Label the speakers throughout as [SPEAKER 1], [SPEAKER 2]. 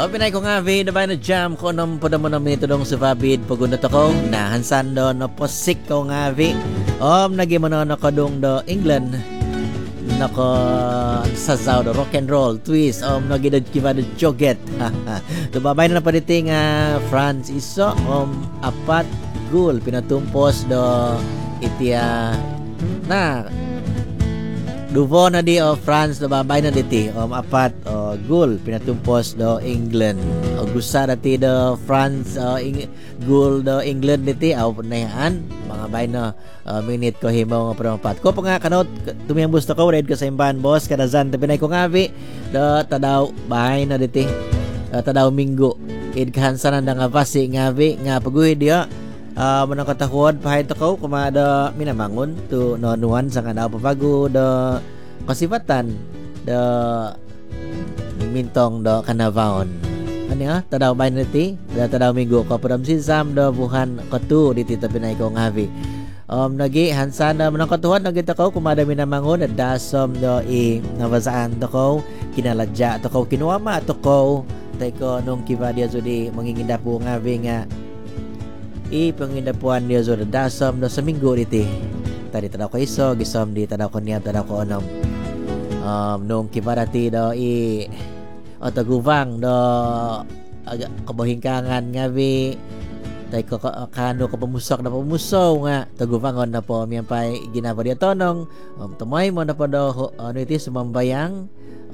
[SPEAKER 1] Pinay ko nga vid na jam ko nung po mo na minito dong sa vabid pagunot ako na hansan do no posik ko nga vi nagi mo na nakadong do England nako sasaw do rock and roll twist nagi do kiba do joget tubabay na pa diti nga France iso apat gul pinatumpos do itia na Duvo na di France do babay na diti apat gul pinatumpos do England gusa dati do France gul do England diti punayan mga bay na minute ko himaw nga pamapat ko pa nga kanot tumiyang gusto ko red ko sa imban boss kadazan tapinay ko ngavi do tadaw bahay na diti tadaw minggo idkansan na nga basi ngavi nga paguhid dia manang katahod pahay to ko kumada minamangon to nonuan sa kanao papago do kasibatan do mintong do kanavaon ano tadaw bay niti tadaw minggo ko padam sisam do buhan katu diti tapinay ko ngavi nagi hansana manang katuhod nagita ko kumada minamangon at dasom do nabasaan to ko kinaladya to ko kinuama to ko tay ko nung kibadia judi manginginda po ngavi nga pangindapuan niya so dasam no sa minggo diti tadi tadaw ko iso gisom di tadaw ko niya tadaw ko nung kibarati do taguvang do kabuhingkangan nga vi tay ko kano ko pamusok na pamusaw nga taguvangon na po miyan pa ginapa diya tonong tumay mo na po do ano iti sumambayang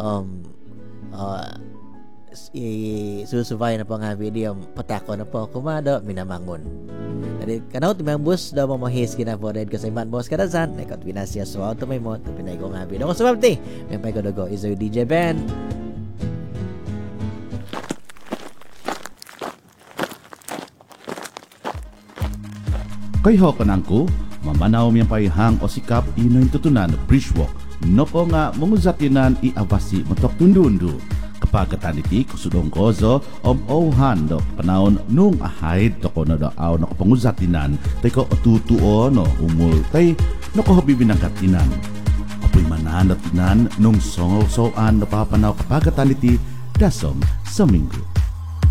[SPEAKER 1] susubay na po nga video patako na po kumado minamangon tadi kanaw timang bus daw mamahis ginapa red kasi man boss kadazan nekot binasya so auto may mo pinay ko nga video ko subabti may pay ko dogo is DJ Ben
[SPEAKER 2] kay ho kanangko mamanaw miyang paihang o sikap inoy tutunan bridgewalk no ko nga munguzatinan iabasi motok tundundu kapagatan iti kusudong kozo ohan do panahon nung ahayd to ko na daaw na kapanguzatinan tay ko otutuo no umul tay no ko bibinangkatinan apoy mananatinan nung songosoan no papanaw kapagatan iti dasom sa minggo